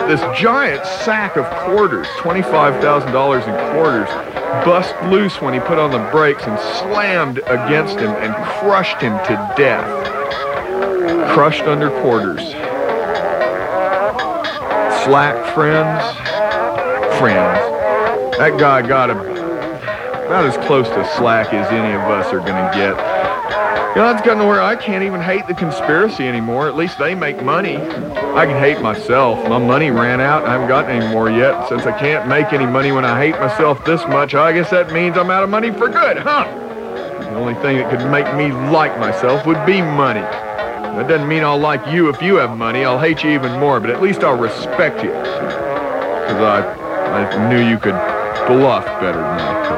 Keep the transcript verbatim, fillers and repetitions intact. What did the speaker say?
this giant sack of quarters, twenty-five thousand dollars in quarters, bust loose when he put on the brakes and slammed against him and crushed him to death. Crushed under quarters. Slack friends, friends. That guy got about as close to slack as any of us are going to get. You know, it's gotten to where I can't even hate the conspiracy anymore. At least they make money. I can hate myself. My money ran out and I haven't gotten any more yet. Since I can't make any money when I hate myself this much, I guess that means I'm out of money for good, huh? The only thing that could make me like myself would be money. That doesn't mean I'll like you if you have money. I'll hate you even more, but at least I'll respect you. Because I, I knew you could bluff better than I could.